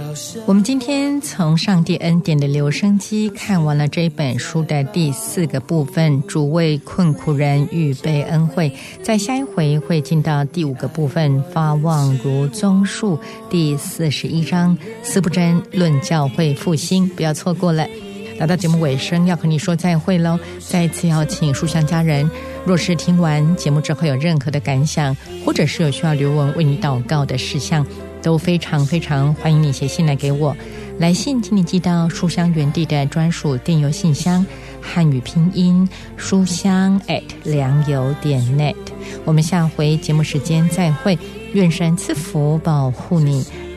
我们今天从上帝恩典的留声机看完了这本书的第4个部分，主为困苦人预备恩惠。在下一回会进到第5个部分，发望如棕树，第41章司布真论教会复兴，不要错过了。来到节目尾声，要和你说再会喽！再一次邀请书香家人，若是听完节目之后有任何的感想，或者是有需要刘文为你祷告的事项，都非常非常欢迎你写信来给我。来信请你寄到书香园地的专属电邮信箱，汉语拼音书香@良友.net。我们下回节目时间再会，愿神赐福保护你，